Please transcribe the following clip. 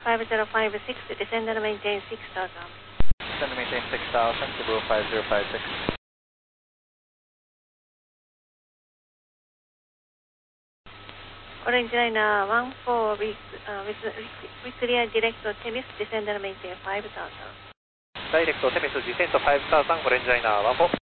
5056, descend and maintain 6000. Descend and maintain 6000, Cebu 5056. Orange liner 14 we clear direct to Temis, descend and maintain 5000. Direct to Temis, descend to 5000, Orange liner 14.